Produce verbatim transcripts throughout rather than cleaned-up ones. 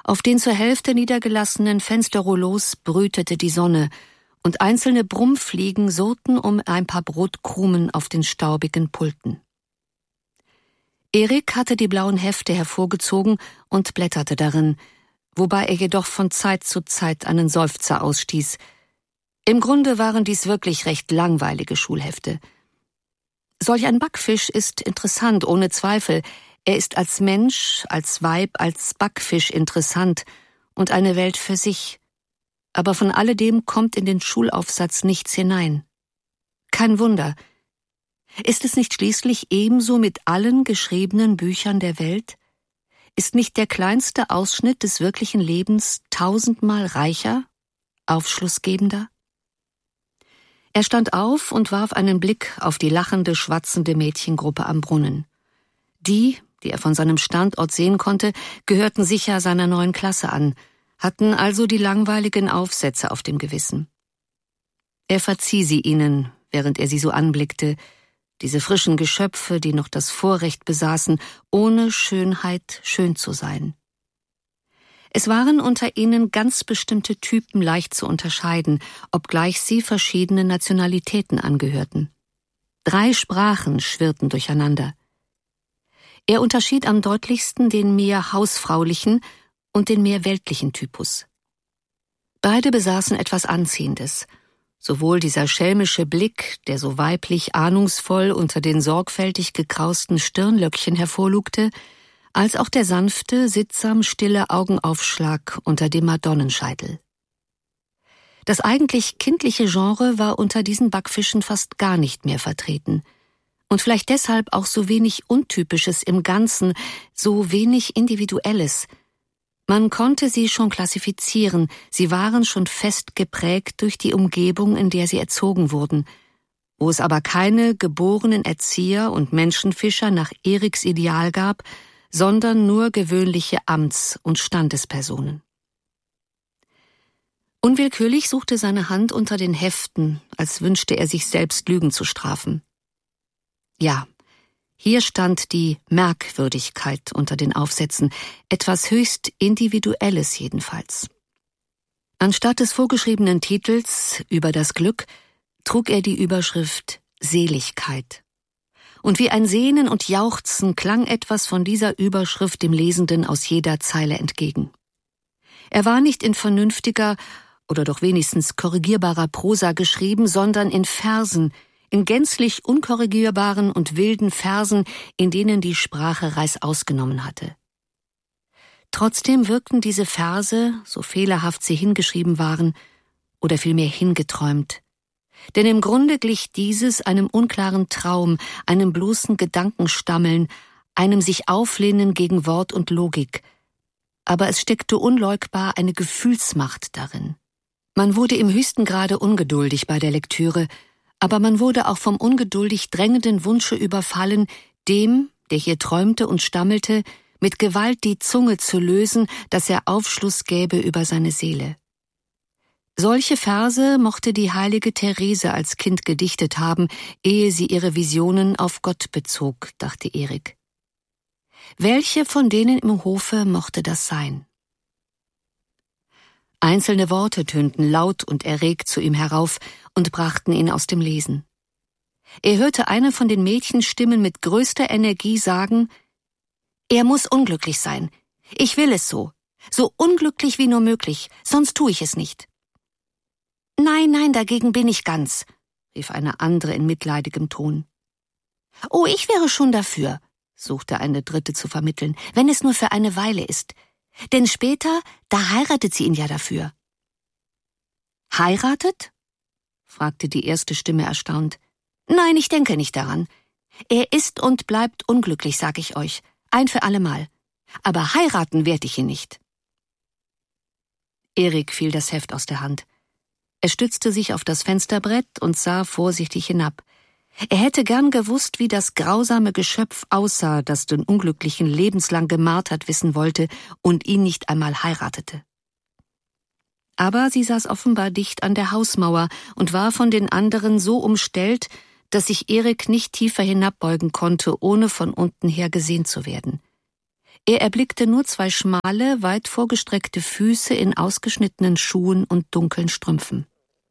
Auf den zur Hälfte niedergelassenen Fensterrouleaus brütete die Sonne, und einzelne Brummfliegen surrten um ein paar Brotkrumen auf den staubigen Pulten. Erik hatte die blauen Hefte hervorgezogen und blätterte darin, wobei er jedoch von Zeit zu Zeit einen Seufzer ausstieß. Im Grunde waren dies wirklich recht langweilige Schulhefte. Solch ein Backfisch ist interessant, ohne Zweifel. Er ist als Mensch, als Weib, als Backfisch interessant und eine Welt für sich. Aber von alledem kommt in den Schulaufsatz nichts hinein. Kein Wunder. Ist es nicht schließlich ebenso mit allen geschriebenen Büchern der Welt? Ist nicht der kleinste Ausschnitt des wirklichen Lebens tausendmal reicher, aufschlussgebender? Er stand auf und warf einen Blick auf die lachende, schwatzende Mädchengruppe am Brunnen. Die, die er von seinem Standort sehen konnte, gehörten sicher seiner neuen Klasse an, hatten also die langweiligen Aufsätze auf dem Gewissen. Er verzieh sie ihnen, während er sie so anblickte, diese frischen Geschöpfe, die noch das Vorrecht besaßen, ohne Schönheit schön zu sein. Es waren unter ihnen ganz bestimmte Typen leicht zu unterscheiden, obgleich sie verschiedenen Nationalitäten angehörten. Drei Sprachen schwirrten durcheinander. Er unterschied am deutlichsten den mehr hausfraulichen und den mehr weltlichen Typus. Beide besaßen etwas Anziehendes. Sowohl dieser schelmische Blick, der so weiblich ahnungsvoll unter den sorgfältig gekrausten Stirnlöckchen hervorlugte, als auch der sanfte, sittsam stille Augenaufschlag unter dem Madonnenscheitel. Das eigentlich kindliche Genre war unter diesen Backfischen fast gar nicht mehr vertreten. Und vielleicht deshalb auch so wenig Untypisches im Ganzen, so wenig Individuelles. Man konnte sie schon klassifizieren, sie waren schon fest geprägt durch die Umgebung, in der sie erzogen wurden, wo es aber keine geborenen Erzieher und Menschenfischer nach Eriks Ideal gab, sondern nur gewöhnliche Amts- und Standespersonen. Unwillkürlich suchte seine Hand unter den Heften, als wünschte er sich selbst Lügen zu strafen. Ja, hier stand die Merkwürdigkeit unter den Aufsätzen, etwas höchst Individuelles jedenfalls. Anstatt des vorgeschriebenen Titels »Über das Glück« trug er die Überschrift »Seligkeit«. Und wie ein Sehnen und Jauchzen klang etwas von dieser Überschrift dem Lesenden aus jeder Zeile entgegen. Er war nicht in vernünftiger oder doch wenigstens korrigierbarer Prosa geschrieben, sondern in Versen, in gänzlich unkorrigierbaren und wilden Versen, in denen die Sprache reißaus genommen hatte. Trotzdem wirkten diese Verse, so fehlerhaft sie hingeschrieben waren, oder vielmehr hingeträumt. Denn im Grunde glich dieses einem unklaren Traum, einem bloßen Gedankenstammeln, einem sich auflehnen gegen Wort und Logik. Aber es steckte unleugbar eine Gefühlsmacht darin. Man wurde im höchsten Grade ungeduldig bei der Lektüre, aber man wurde auch vom ungeduldig drängenden Wunsche überfallen, dem, der hier träumte und stammelte, mit Gewalt die Zunge zu lösen, dass er Aufschluss gäbe über seine Seele. Solche Verse mochte die heilige Therese als Kind gedichtet haben, ehe sie ihre Visionen auf Gott bezog, dachte Erik. Welche von denen im Hofe mochte das sein? Einzelne Worte tönten laut und erregt zu ihm herauf und brachten ihn aus dem Lesen. Er hörte eine von den Mädchenstimmen mit größter Energie sagen: »Er muss unglücklich sein. Ich will es so. So unglücklich wie nur möglich, sonst tue ich es nicht.« »Nein, nein, dagegen bin ich ganz«, rief eine andere in mitleidigem Ton. »Oh, ich wäre schon dafür«, suchte eine dritte zu vermitteln, »wenn es nur für eine Weile ist. Denn später, da heiratet sie ihn ja dafür.« »Heiratet?« fragte die erste Stimme erstaunt. »Nein, ich denke nicht daran. Er ist und bleibt unglücklich, sag ich euch, ein für allemal. Aber heiraten werd ich ihn nicht.« Erik fiel das Heft aus der Hand. Er stützte sich auf das Fensterbrett und sah vorsichtig hinab. Er hätte gern gewusst, wie das grausame Geschöpf aussah, das den Unglücklichen lebenslang gemartert wissen wollte und ihn nicht einmal heiratete. Aber sie saß offenbar dicht an der Hausmauer und war von den anderen so umstellt, dass sich Erik nicht tiefer hinabbeugen konnte, ohne von unten her gesehen zu werden. Er erblickte nur zwei schmale, weit vorgestreckte Füße in ausgeschnittenen Schuhen und dunklen Strümpfen.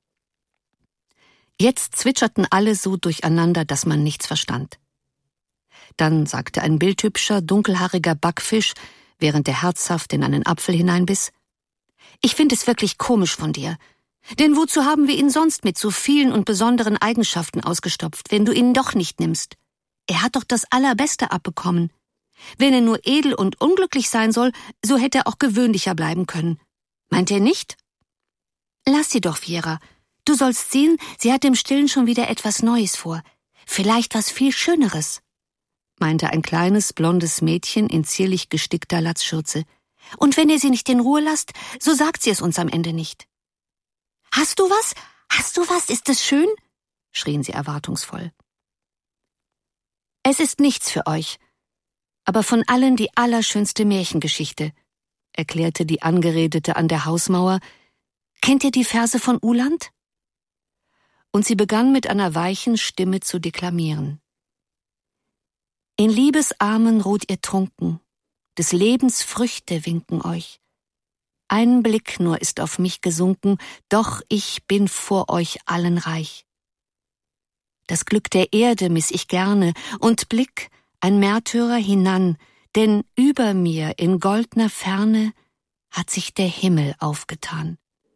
Jetzt zwitscherten alle so durcheinander, dass man nichts verstand. Dann sagte ein bildhübscher, dunkelhaariger Backfisch, während er herzhaft in einen Apfel hineinbiss: »Ich finde es wirklich komisch von dir. Denn wozu haben wir ihn sonst mit so vielen und besonderen Eigenschaften ausgestopft, wenn du ihn doch nicht nimmst? Er hat doch das Allerbeste abbekommen. Wenn er nur edel und unglücklich sein soll, so hätte er auch gewöhnlicher bleiben können. Meint ihr nicht?« »Lass sie doch, Viera. Du sollst sehen, sie hat im Stillen schon wieder etwas Neues vor. Vielleicht was viel Schöneres«, meinte ein kleines, blondes Mädchen in zierlich gestickter Latzschürze. »Und wenn ihr sie nicht in Ruhe lasst, so sagt sie es uns am Ende nicht.« »Hast du was? Hast du was? Ist es schön?« schrien sie erwartungsvoll. »Es ist nichts für euch, aber von allen die allerschönste Märchengeschichte«, erklärte die Angeredete an der Hausmauer. »Kennt ihr die Verse von Uhland?« Und sie begann mit einer weichen Stimme zu deklamieren. »In Liebesarmen ruht ihr trunken, des Lebens Früchte winken euch. Ein Blick nur ist auf mich gesunken, doch ich bin vor euch allen reich. Das Glück der Erde miss ich gerne, und blick, ein Märtyrer, hinan, denn über mir in goldner Ferne hat sich der Himmel aufgetan.«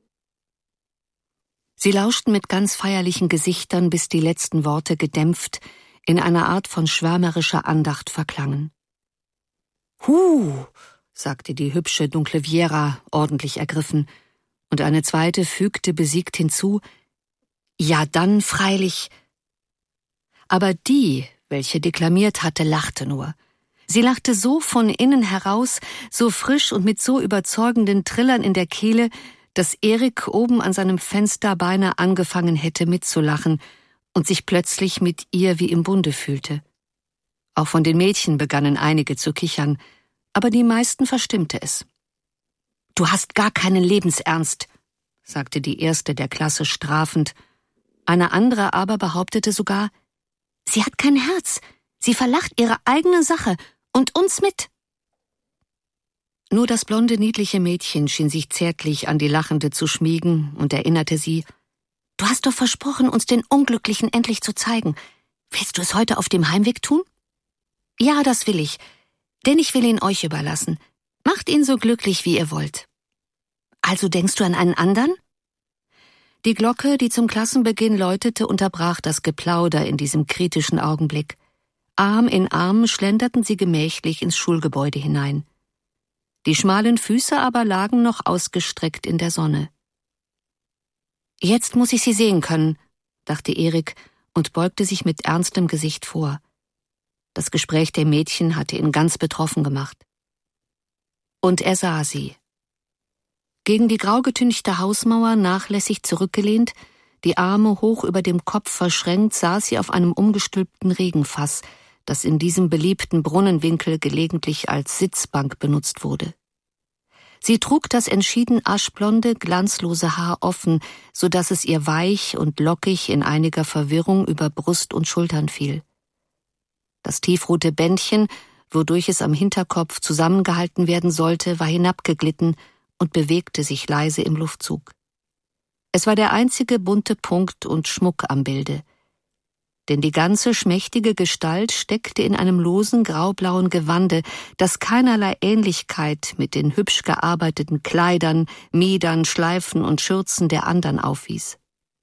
Sie lauschten mit ganz feierlichen Gesichtern, bis die letzten Worte gedämpft in einer Art von schwärmerischer Andacht verklangen. »Huh«, sagte die hübsche, dunkle Viera, ordentlich ergriffen, und eine zweite fügte besiegt hinzu: »Ja, dann freilich.« Aber die, welche deklamiert hatte, lachte nur. Sie lachte so von innen heraus, so frisch und mit so überzeugenden Trillern in der Kehle, dass Erik oben an seinem Fenster beinahe angefangen hätte mitzulachen und sich plötzlich mit ihr wie im Bunde fühlte. Auch von den Mädchen begannen einige zu kichern, aber die meisten verstimmte es. »Du hast gar keinen Lebensernst«, sagte die erste der Klasse strafend. Eine andere aber behauptete sogar: »Sie hat kein Herz, sie verlacht ihre eigene Sache und uns mit.« Nur das blonde, niedliche Mädchen schien sich zärtlich an die Lachende zu schmiegen und erinnerte sie: »Du hast doch versprochen, uns den Unglücklichen endlich zu zeigen. Willst du es heute auf dem Heimweg tun?« »Ja, das will ich, denn ich will ihn euch überlassen. Macht ihn so glücklich, wie ihr wollt.« »Also denkst du an einen anderen?« Die Glocke, die zum Klassenbeginn läutete, unterbrach das Geplauder in diesem kritischen Augenblick. Arm in Arm schlenderten sie gemächlich ins Schulgebäude hinein. Die schmalen Füße aber lagen noch ausgestreckt in der Sonne. »Jetzt muss ich sie sehen können«, dachte Erik und beugte sich mit ernstem Gesicht vor. Das Gespräch der Mädchen hatte ihn ganz betroffen gemacht. Und er sah sie. Gegen die grau getünchte Hausmauer nachlässig zurückgelehnt, die Arme hoch über dem Kopf verschränkt, saß sie auf einem umgestülpten Regenfass, das in diesem beliebten Brunnenwinkel gelegentlich als Sitzbank benutzt wurde. Sie trug das entschieden aschblonde, glanzlose Haar offen, so dass es ihr weich und lockig in einiger Verwirrung über Brust und Schultern fiel. Das tiefrote Bändchen, wodurch es am Hinterkopf zusammengehalten werden sollte, war hinabgeglitten und bewegte sich leise im Luftzug. Es war der einzige bunte Punkt und Schmuck am Bilde. Denn die ganze schmächtige Gestalt steckte in einem losen graublauen Gewande, das keinerlei Ähnlichkeit mit den hübsch gearbeiteten Kleidern, Miedern, Schleifen und Schürzen der anderen aufwies.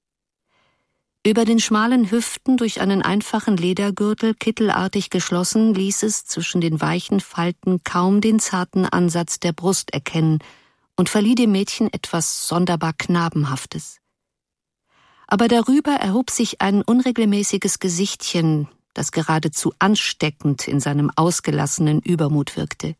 Über den schmalen Hüften durch einen einfachen Ledergürtel kittelartig geschlossen, ließ es zwischen den weichen Falten kaum den zarten Ansatz der Brust erkennen und verlieh dem Mädchen etwas sonderbar Knabenhaftes. Aber darüber erhob sich ein unregelmäßiges Gesichtchen, das geradezu ansteckend in seinem ausgelassenen Übermut wirkte.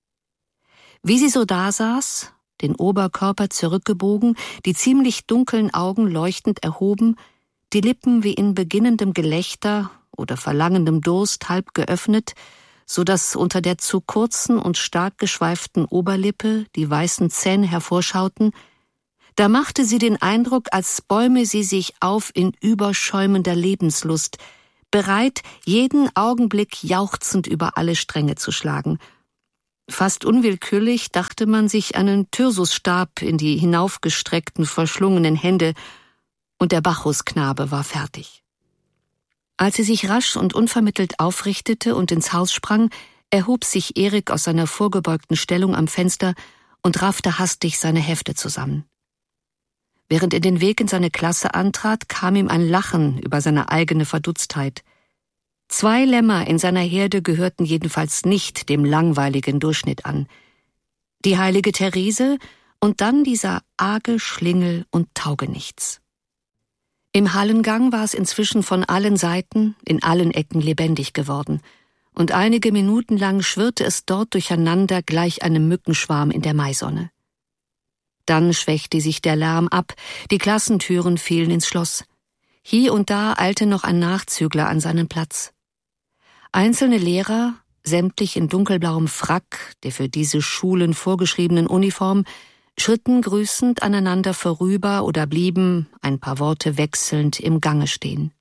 Wie sie so dasaß, den Oberkörper zurückgebogen, die ziemlich dunklen Augen leuchtend erhoben, die Lippen wie in beginnendem Gelächter oder verlangendem Durst halb geöffnet, so dass unter der zu kurzen und stark geschweiften Oberlippe die weißen Zähne hervorschauten, da machte sie den Eindruck, als bäume sie sich auf in überschäumender Lebenslust, bereit, jeden Augenblick jauchzend über alle Stränge zu schlagen. Fast unwillkürlich dachte man sich einen Thyrsusstab in die hinaufgestreckten, verschlungenen Hände, und der Bacchusknabe war fertig. Als sie sich rasch und unvermittelt aufrichtete und ins Haus sprang, erhob sich Erik aus seiner vorgebeugten Stellung am Fenster und raffte hastig seine Hefte zusammen. Während er den Weg in seine Klasse antrat, kam ihm ein Lachen über seine eigene Verdutztheit. Zwei Lämmer in seiner Herde gehörten jedenfalls nicht dem langweiligen Durchschnitt an. Die heilige Therese und dann dieser arge Schlingel und Taugenichts. Im Hallengang war es inzwischen von allen Seiten, in allen Ecken lebendig geworden, und einige Minuten lang schwirrte es dort durcheinander gleich einem Mückenschwarm in der Maisonne. Dann schwächte sich der Lärm ab, die Klassentüren fielen ins Schloss. Hier und da eilte noch ein Nachzügler an seinen Platz. Einzelne Lehrer, sämtlich in dunkelblauem Frack, der für diese Schulen vorgeschriebenen Uniform, schritten grüßend aneinander vorüber oder blieben, ein paar Worte wechselnd, im Gange stehen.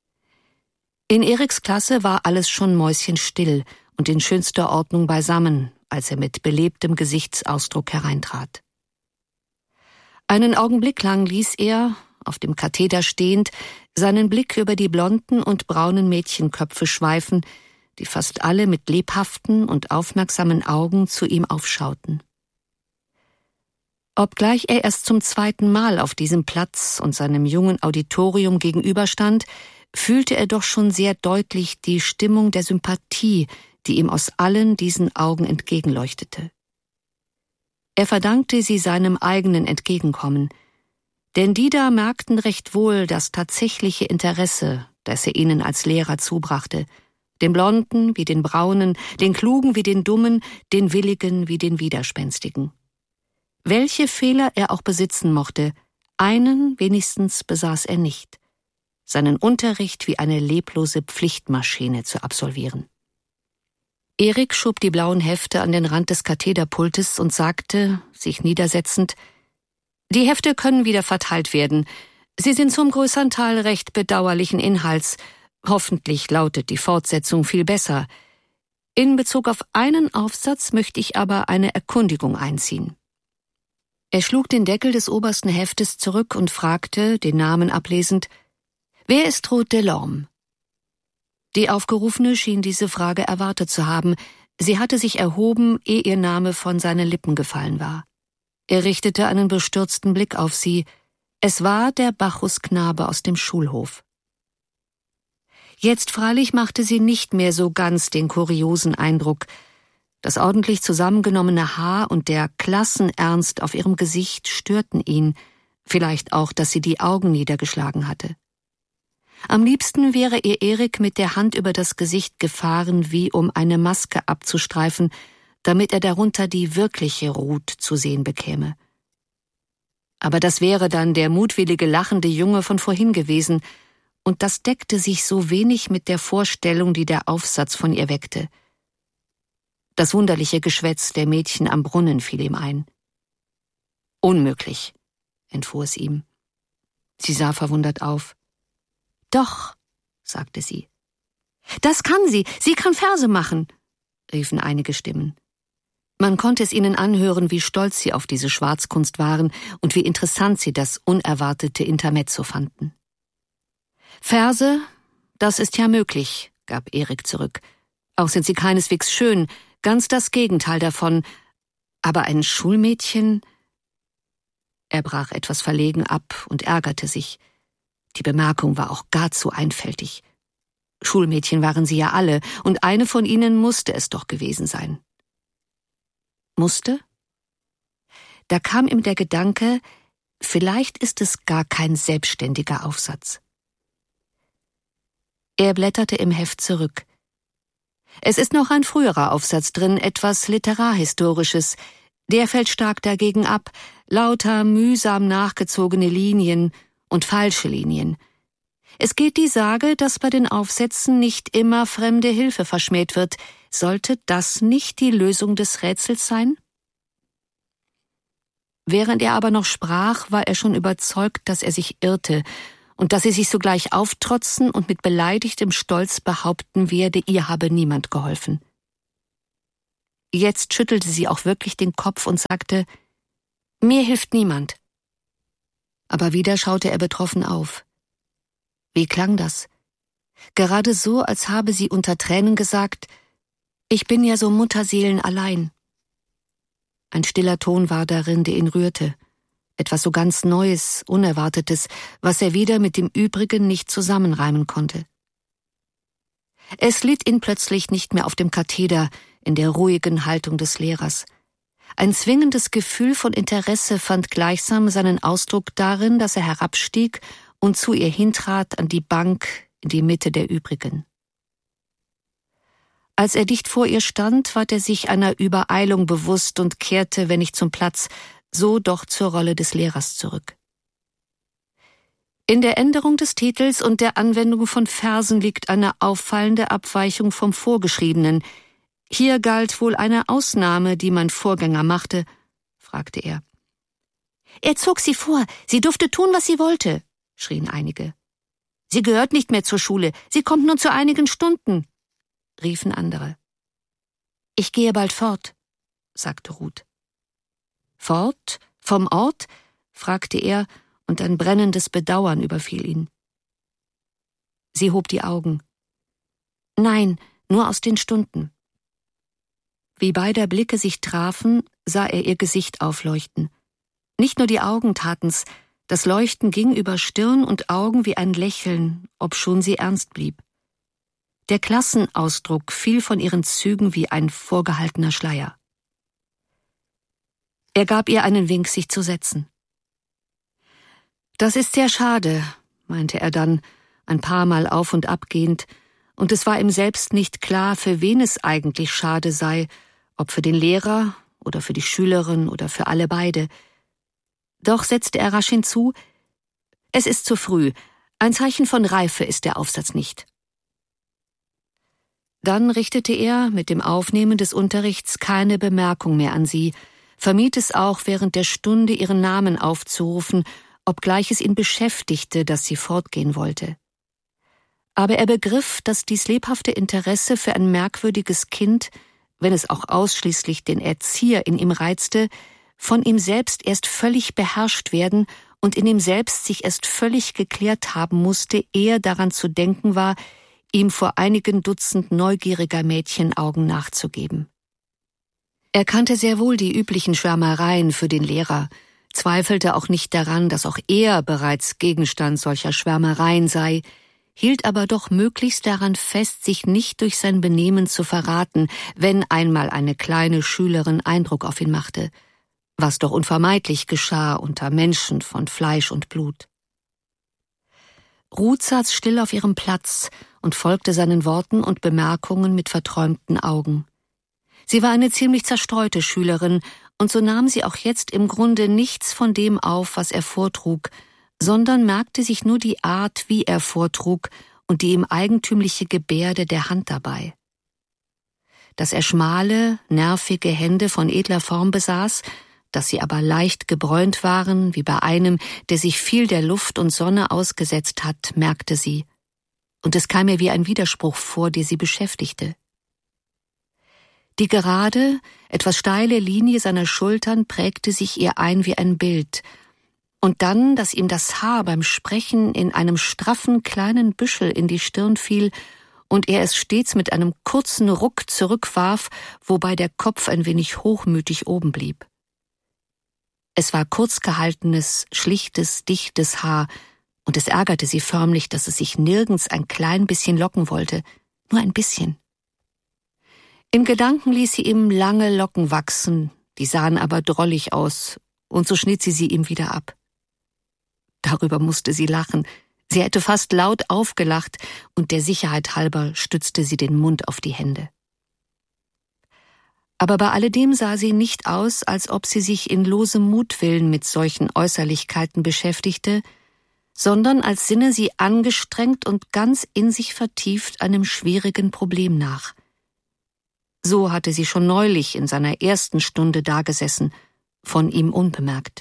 In Eriks Klasse war alles schon mäuschenstill und in schönster Ordnung beisammen, als er mit belebtem Gesichtsausdruck hereintrat. Einen Augenblick lang ließ er, auf dem Katheder stehend, seinen Blick über die blonden und braunen Mädchenköpfe schweifen, die fast alle mit lebhaften und aufmerksamen Augen zu ihm aufschauten. Obgleich er erst zum zweiten Mal auf diesem Platz und seinem jungen Auditorium gegenüberstand, fühlte er doch schon sehr deutlich die Stimmung der Sympathie, die ihm aus allen diesen Augen entgegenleuchtete. Er verdankte sie seinem eigenen Entgegenkommen, denn die da merkten recht wohl das tatsächliche Interesse, das er ihnen als Lehrer zubrachte, den Blonden wie den Braunen, den Klugen wie den Dummen, den Willigen wie den Widerspenstigen. Welche Fehler er auch besitzen mochte, einen wenigstens besaß er nicht: seinen Unterricht wie eine leblose Pflichtmaschine zu absolvieren. Erik schob die blauen Hefte an den Rand des Kathederpultes und sagte, sich niedersetzend: »Die Hefte können wieder verteilt werden. Sie sind zum größeren Teil recht bedauerlichen Inhalts. Hoffentlich lautet die Fortsetzung viel besser. In Bezug auf einen Aufsatz möchte ich aber eine Erkundigung einziehen.« Er schlug den Deckel des obersten Heftes zurück und fragte, den Namen ablesend: »Wer ist Ruth Delorme?« Die Aufgerufene schien diese Frage erwartet zu haben. Sie hatte sich erhoben, ehe ihr Name von seinen Lippen gefallen war. Er richtete einen bestürzten Blick auf sie. Es war der Bacchusknabe aus dem Schulhof. Jetzt freilich machte sie nicht mehr so ganz den kuriosen Eindruck. Das ordentlich zusammengenommene Haar und der Klassenernst auf ihrem Gesicht störten ihn, vielleicht auch, dass sie die Augen niedergeschlagen hatte. Am liebsten wäre ihr Erik mit der Hand über das Gesicht gefahren, wie um eine Maske abzustreifen, damit er darunter die wirkliche Ruth zu sehen bekäme. Aber das wäre dann der mutwillige, lachende Junge von vorhin gewesen, und das deckte sich so wenig mit der Vorstellung, die der Aufsatz von ihr weckte. Das wunderliche Geschwätz der Mädchen am Brunnen fiel ihm ein. »Unmöglich«, entfuhr es ihm. Sie sah verwundert auf. »Doch«, sagte sie. »Das kann sie, sie kann Verse machen«, riefen einige Stimmen. Man konnte es ihnen anhören, wie stolz sie auf diese Schwarzkunst waren und wie interessant sie das unerwartete Intermezzo fanden. »Verse, das ist ja möglich«, gab Erik zurück. »Auch sind sie keineswegs schön, ganz das Gegenteil davon. Aber ein Schulmädchen?« Er brach etwas verlegen ab und ärgerte sich. Die Bemerkung war auch gar zu einfältig. Schulmädchen waren sie ja alle, und eine von ihnen musste es doch gewesen sein. Musste? Da kam ihm der Gedanke, vielleicht ist es gar kein selbstständiger Aufsatz. Er blätterte im Heft zurück. Es ist noch ein früherer Aufsatz drin, etwas Literarhistorisches. Der fällt stark dagegen ab, lauter mühsam nachgezogene Linien und falsche Linien. Es geht die Sage, dass bei den Aufsätzen nicht immer fremde Hilfe verschmäht wird. Sollte das nicht die Lösung des Rätsels sein? Während er aber noch sprach, war er schon überzeugt, dass er sich irrte und dass sie sich sogleich auftrotzen und mit beleidigtem Stolz behaupten werde, ihr habe niemand geholfen. Jetzt schüttelte sie auch wirklich den Kopf und sagte: »Mir hilft niemand.« Aber wieder schaute er betroffen auf. Wie klang das? Gerade so, als habe sie unter Tränen gesagt: »Ich bin ja so mutterseelenallein.« Ein stiller Ton war darin, der ihn rührte. Etwas so ganz Neues, Unerwartetes, was er wieder mit dem Übrigen nicht zusammenreimen konnte. Es litt ihn plötzlich nicht mehr auf dem Katheder, in der ruhigen Haltung des Lehrers. Ein zwingendes Gefühl von Interesse fand gleichsam seinen Ausdruck darin, dass er herabstieg und zu ihr hintrat an die Bank in die Mitte der übrigen. Als er dicht vor ihr stand, ward er sich einer Übereilung bewusst und kehrte, wenn nicht zum Platz, so doch zur Rolle des Lehrers zurück. In der Änderung des Titels und der Anwendung von Versen liegt eine auffallende Abweichung vom Vorgeschriebenen. Hier galt wohl eine Ausnahme, die mein Vorgänger machte, fragte er. Er zog sie vor, sie durfte tun, was sie wollte, schrien einige. Sie gehört nicht mehr zur Schule, sie kommt nur zu einigen Stunden, riefen andere. Ich gehe bald fort, sagte Ruth. Fort? Vom Ort? Fragte er, und ein brennendes Bedauern überfiel ihn. Sie hob die Augen. Nein, nur aus den Stunden. Wie beider Blicke sich trafen, sah er ihr Gesicht aufleuchten. Nicht nur die Augen taten's, das Leuchten ging über Stirn und Augen wie ein Lächeln, obschon sie ernst blieb. Der Klassenausdruck fiel von ihren Zügen wie ein vorgehaltener Schleier. Er gab ihr einen Wink, sich zu setzen. »Das ist sehr schade«, meinte er dann, ein paar Mal auf und ab gehend, und es war ihm selbst nicht klar, für wen es eigentlich schade sei, ob für den Lehrer oder für die Schülerin oder für alle beide. Doch setzte er rasch hinzu: »Es ist zu früh, ein Zeichen von Reife ist der Aufsatz nicht.« Dann richtete er mit dem Aufnehmen des Unterrichts keine Bemerkung mehr an sie, vermied es auch während der Stunde ihren Namen aufzurufen, obgleich es ihn beschäftigte, dass sie fortgehen wollte. Aber er begriff, dass dies lebhafte Interesse für ein merkwürdiges Kind, wenn es auch ausschließlich den Erzieher in ihm reizte, von ihm selbst erst völlig beherrscht werden und in ihm selbst sich erst völlig geklärt haben musste, ehe daran zu denken war, ihm vor einigen Dutzend neugieriger Mädchenaugen nachzugeben. Er kannte sehr wohl die üblichen Schwärmereien für den Lehrer, zweifelte auch nicht daran, dass auch er bereits Gegenstand solcher Schwärmereien sei, hielt aber doch möglichst daran fest, sich nicht durch sein Benehmen zu verraten, wenn einmal eine kleine Schülerin Eindruck auf ihn machte, was doch unvermeidlich geschah unter Menschen von Fleisch und Blut. Ruth saß still auf ihrem Platz und folgte seinen Worten und Bemerkungen mit verträumten Augen. Sie war eine ziemlich zerstreute Schülerin, und so nahm sie auch jetzt im Grunde nichts von dem auf, was er vortrug, sondern merkte sich nur die Art, wie er vortrug, und die ihm eigentümliche Gebärde der Hand dabei. Dass er schmale, nervige Hände von edler Form besaß, dass sie aber leicht gebräunt waren, wie bei einem, der sich viel der Luft und Sonne ausgesetzt hat, merkte sie, und es kam ihr wie ein Widerspruch vor, der sie beschäftigte. Die gerade, etwas steile Linie seiner Schultern prägte sich ihr ein wie ein Bild, und dann, dass ihm das Haar beim Sprechen in einem straffen kleinen Büschel in die Stirn fiel und er es stets mit einem kurzen Ruck zurückwarf, wobei der Kopf ein wenig hochmütig oben blieb. Es war kurz gehaltenes, schlichtes, dichtes Haar, und es ärgerte sie förmlich, dass es sich nirgends ein klein bisschen locken wollte, nur ein bisschen. In Gedanken ließ sie ihm lange Locken wachsen, die sahen aber drollig aus, und so schnitt sie sie ihm wieder ab. Darüber musste sie lachen, sie hätte fast laut aufgelacht, und der Sicherheit halber stützte sie den Mund auf die Hände. Aber bei alledem sah sie nicht aus, als ob sie sich in losem Mutwillen mit solchen Äußerlichkeiten beschäftigte, sondern als sinne sie angestrengt und ganz in sich vertieft einem schwierigen Problem nach. So hatte sie schon neulich in seiner ersten Stunde dagesessen, von ihm unbemerkt.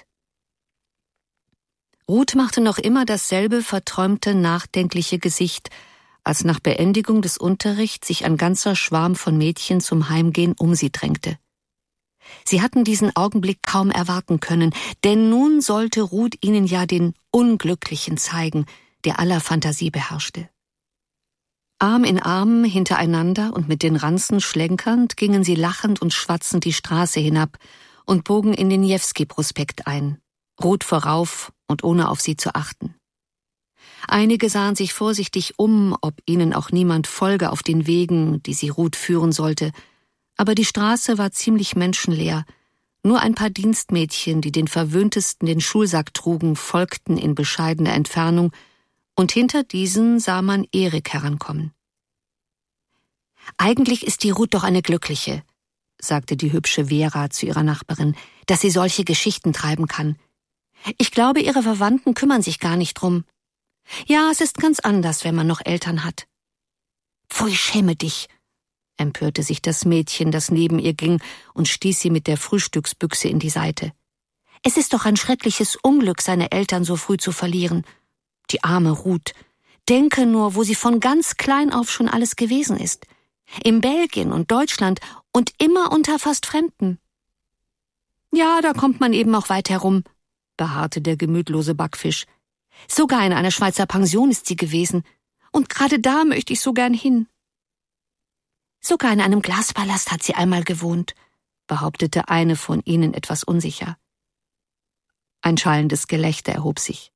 Ruth machte noch immer dasselbe verträumte, nachdenkliche Gesicht, als nach Beendigung des Unterrichts sich ein ganzer Schwarm von Mädchen zum Heimgehen um sie drängte. Sie hatten diesen Augenblick kaum erwarten können, denn nun sollte Ruth ihnen ja den Unglücklichen zeigen, der aller Fantasie beherrschte. Arm in Arm hintereinander und mit den Ranzen schlenkernd gingen sie lachend und schwatzend die Straße hinab und bogen in den Newski-Prospekt ein, Ruth vorauf und ohne auf sie zu achten. Einige sahen sich vorsichtig um, ob ihnen auch niemand folge auf den Wegen, die sie Ruth führen sollte, aber die Straße war ziemlich menschenleer. Nur ein paar Dienstmädchen, die den Verwöhntesten den Schulsack trugen, folgten in bescheidener Entfernung, und hinter diesen sah man Erik herankommen. »Eigentlich ist die Ruth doch eine Glückliche«, sagte die hübsche Vera zu ihrer Nachbarin, »dass sie solche Geschichten treiben kann. Ich glaube, ihre Verwandten kümmern sich gar nicht drum. Ja, es ist ganz anders, wenn man noch Eltern hat.« »Pfui, schäme dich«, empörte sich das Mädchen, das neben ihr ging, und stieß sie mit der Frühstücksbüchse in die Seite. »Es ist doch ein schreckliches Unglück, seine Eltern so früh zu verlieren. Die arme Ruth. Denke nur, wo sie von ganz klein auf schon alles gewesen ist. In Belgien und Deutschland und immer unter fast Fremden.« »Ja, da kommt man eben auch weit herum«, beharrte der gemütlose Backfisch. »Sogar in einer Schweizer Pension ist sie gewesen. Und gerade da möchte ich so gern hin.« »Sogar in einem Glaspalast hat sie einmal gewohnt«, behauptete eine von ihnen etwas unsicher. Ein schallendes Gelächter erhob sich.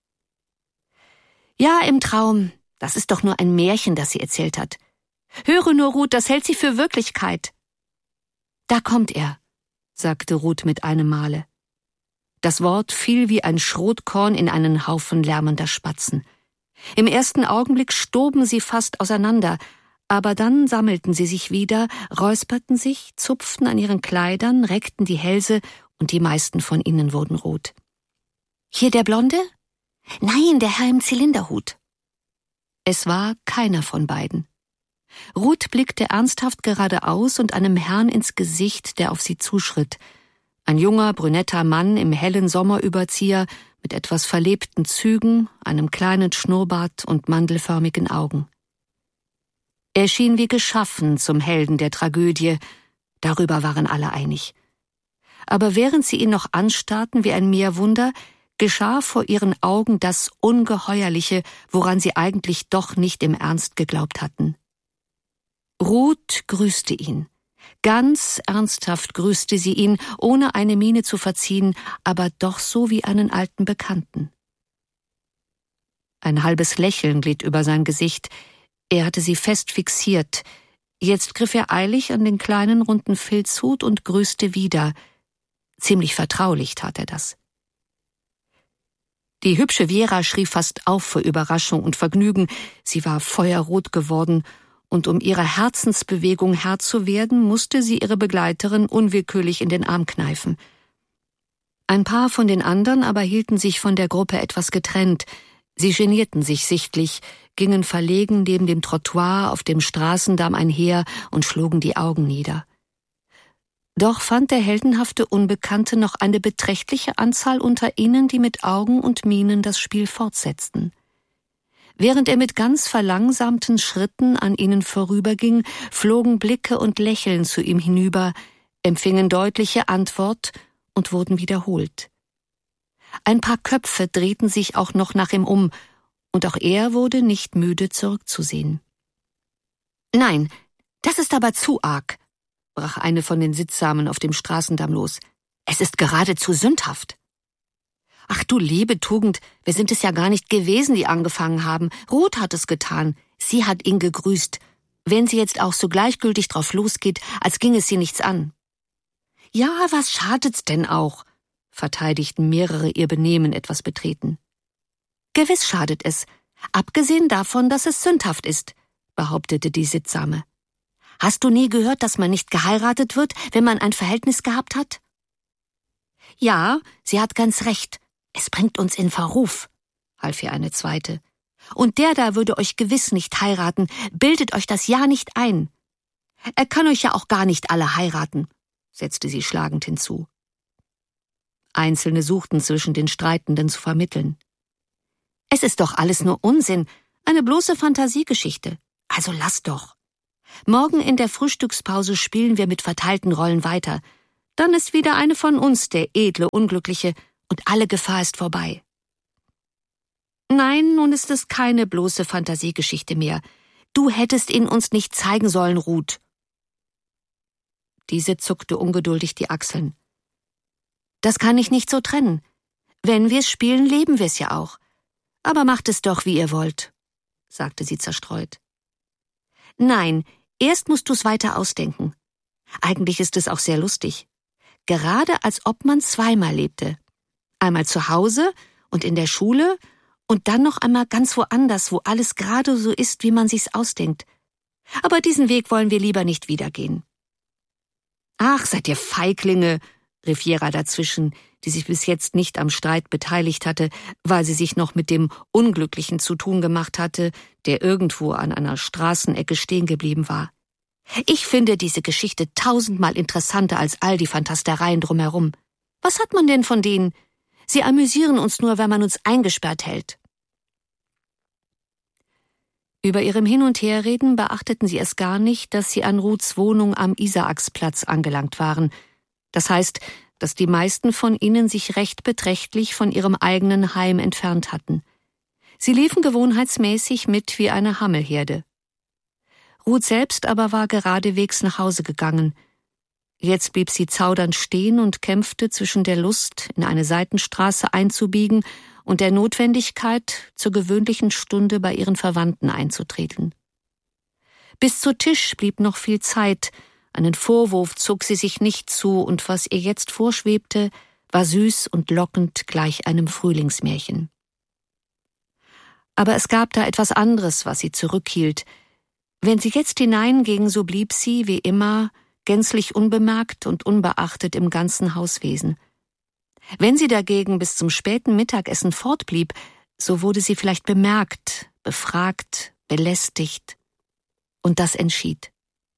»Ja, im Traum. Das ist doch nur ein Märchen, das sie erzählt hat. Höre nur, Ruth, das hält sie für Wirklichkeit.« »Da kommt er«, sagte Ruth mit einem Male. Das Wort fiel wie ein Schrotkorn in einen Haufen lärmender Spatzen. Im ersten Augenblick stoben sie fast auseinander, aber dann sammelten sie sich wieder, räusperten sich, zupften an ihren Kleidern, reckten die Hälse, und die meisten von ihnen wurden rot. »Hier der Blonde?« »Nein, der Herr im Zylinderhut.« Es war keiner von beiden. Ruth blickte ernsthaft geradeaus und einem Herrn ins Gesicht, der auf sie zuschritt. Ein junger, brünetter Mann im hellen Sommerüberzieher mit etwas verlebten Zügen, einem kleinen Schnurrbart und mandelförmigen Augen. Er schien wie geschaffen zum Helden der Tragödie, darüber waren alle einig. Aber während sie ihn noch anstarrten wie ein Meerwunder, geschah vor ihren Augen das Ungeheuerliche, woran sie eigentlich doch nicht im Ernst geglaubt hatten. Ruth grüßte ihn. Ganz ernsthaft grüßte sie ihn, ohne eine Miene zu verziehen, aber doch so wie einen alten Bekannten. Ein halbes Lächeln glitt über sein Gesicht. Er hatte sie fest fixiert. Jetzt griff er eilig an den kleinen, runden Filzhut und grüßte wieder. Ziemlich vertraulich tat er das. Die hübsche Vera schrie fast auf vor Überraschung und Vergnügen. Sie war feuerrot geworden, und um ihrer Herzensbewegung Herr zu werden, musste sie ihre Begleiterin unwillkürlich in den Arm kneifen. Ein paar von den anderen aber hielten sich von der Gruppe etwas getrennt. Sie genierten sich sichtlich, gingen verlegen neben dem Trottoir auf dem Straßendamm einher und schlugen die Augen nieder. Doch fand der heldenhafte Unbekannte noch eine beträchtliche Anzahl unter ihnen, die mit Augen und Mienen das Spiel fortsetzten. Während er mit ganz verlangsamten Schritten an ihnen vorüberging, flogen Blicke und Lächeln zu ihm hinüber, empfingen deutliche Antwort und wurden wiederholt. Ein paar Köpfe drehten sich auch noch nach ihm um, und auch er wurde nicht müde, zurückzusehen. »Nein, das ist aber zu arg«, brach eine von den Sittsamen auf dem Straßendamm los. »Es ist geradezu sündhaft.« »Ach du liebe Tugend, wir sind es ja gar nicht gewesen, die angefangen haben. Ruth hat es getan. Sie hat ihn gegrüßt. Wenn sie jetzt auch so gleichgültig drauf losgeht, als ging es sie nichts an.« »Ja, was schadet's denn auch?«, verteidigten mehrere ihr Benehmen etwas betreten. »Gewiss schadet es, abgesehen davon, dass es sündhaft ist«, behauptete die Sittsame. »Hast du nie gehört, dass man nicht geheiratet wird, wenn man ein Verhältnis gehabt hat?« »Ja, sie hat ganz recht. Es bringt uns in Verruf«, half ihr eine zweite. »Und der da würde euch gewiss nicht heiraten, bildet euch das ja nicht ein. Er kann euch ja auch gar nicht alle heiraten«, setzte sie schlagend hinzu. Einzelne suchten zwischen den Streitenden zu vermitteln. »Es ist doch alles nur Unsinn, eine bloße Fantasiegeschichte. Also lass doch. Morgen in der Frühstückspause spielen wir mit verteilten Rollen weiter. Dann ist wieder eine von uns der edle Unglückliche und alle Gefahr ist vorbei. Nein, nun ist es keine bloße Fantasiegeschichte mehr. Du hättest ihn uns nicht zeigen sollen, Ruth. Diese zuckte ungeduldig die Achseln. Das kann ich nicht so trennen. Wenn wir's spielen, leben wir's ja auch. Aber macht es doch, wie ihr wollt, sagte sie zerstreut. Nein, erst musst du's weiter ausdenken. Eigentlich ist es auch sehr lustig. Gerade als ob man zweimal lebte. Einmal zu Hause und in der Schule und dann noch einmal ganz woanders, wo alles gerade so ist, wie man sich's ausdenkt. Aber diesen Weg wollen wir lieber nicht wiedergehen. Ach, seid ihr Feiglinge, rief Jera dazwischen, die sich bis jetzt nicht am Streit beteiligt hatte, weil sie sich noch mit dem Unglücklichen zu tun gemacht hatte, der irgendwo an einer Straßenecke stehen geblieben war. Ich finde diese Geschichte tausendmal interessanter als all die Fantastereien drumherum. Was hat man denn von denen? Sie amüsieren uns nur, wenn man uns eingesperrt hält. Über ihrem Hin- und Herreden beachteten sie es gar nicht, dass sie an Ruths Wohnung am Isaaksplatz angelangt waren. Das heißt, dass die meisten von ihnen sich recht beträchtlich von ihrem eigenen Heim entfernt hatten. Sie liefen gewohnheitsmäßig mit wie eine Hammelherde. Ruth selbst aber war geradewegs nach Hause gegangen. Jetzt blieb sie zaudernd stehen und kämpfte zwischen der Lust, in eine Seitenstraße einzubiegen, und der Notwendigkeit, zur gewöhnlichen Stunde bei ihren Verwandten einzutreten. Bis zu Tisch blieb noch viel Zeit, einen Vorwurf zog sie sich nicht zu, und was ihr jetzt vorschwebte, war süß und lockend gleich einem Frühlingsmärchen. Aber es gab da etwas anderes, was sie zurückhielt. Wenn sie jetzt hineinging, so blieb sie, wie immer, gänzlich unbemerkt und unbeachtet im ganzen Hauswesen. Wenn sie dagegen bis zum späten Mittagessen fortblieb, so wurde sie vielleicht bemerkt, befragt, belästigt. Und das entschied.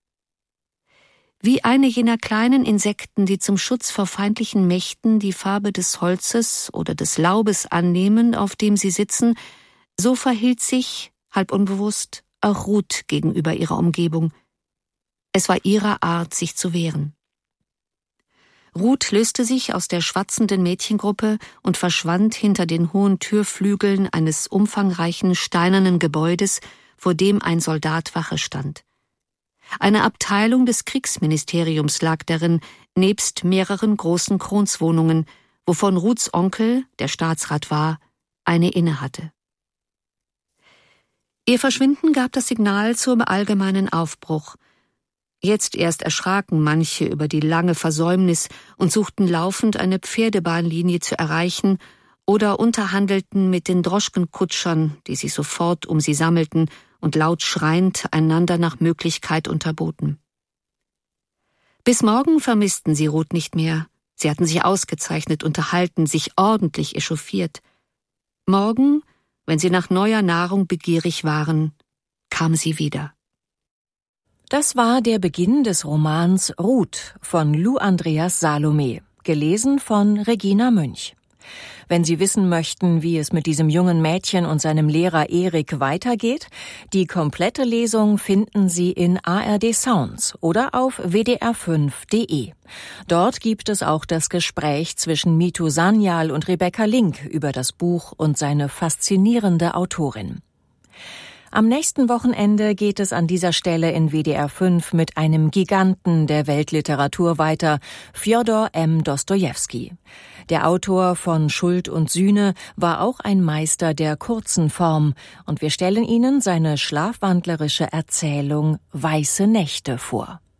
Wie eine jener kleinen Insekten, die zum Schutz vor feindlichen Mächten die Farbe des Holzes oder des Laubes annehmen, auf dem sie sitzen, so verhielt sich, halb unbewusst, auch Ruth gegenüber ihrer Umgebung. Es war ihre Art, sich zu wehren. Ruth löste sich aus der schwatzenden Mädchengruppe und verschwand hinter den hohen Türflügeln eines umfangreichen steinernen Gebäudes, vor dem ein Soldat Wache stand. Eine Abteilung des Kriegsministeriums lag darin, nebst mehreren großen Kronswohnungen, wovon Ruths Onkel, der Staatsrat war, eine innehatte. Ihr Verschwinden gab das Signal zum allgemeinen Aufbruch. Jetzt erst erschraken manche über die lange Versäumnis und suchten laufend eine Pferdebahnlinie zu erreichen oder unterhandelten mit den Droschkenkutschern, die sich sofort um sie sammelten und laut schreiend einander nach Möglichkeit unterboten. Bis morgen vermissten sie Ruth nicht mehr. Sie hatten sich ausgezeichnet unterhalten, sich ordentlich echauffiert. Morgen, wenn sie nach neuer Nahrung begierig waren, kam sie wieder. Das war der Beginn des Romans Ruth von Lou Andreas Salome, gelesen von Regina Münch. Wenn Sie wissen möchten, wie es mit diesem jungen Mädchen und seinem Lehrer Erik weitergeht, die komplette Lesung finden Sie in A R D Sounds oder auf W D R fünf Punkt D E. Dort gibt es auch das Gespräch zwischen Mitu Sanyal und Rebecca Link über das Buch und seine faszinierende Autorin. Am nächsten Wochenende geht es an dieser Stelle in W D R fünf mit einem Giganten der Weltliteratur weiter, Fjodor M. Dostojewski. Der Autor von Schuld und Sühne war auch ein Meister der kurzen Form, und wir stellen Ihnen seine schlafwandlerische Erzählung Weiße Nächte vor.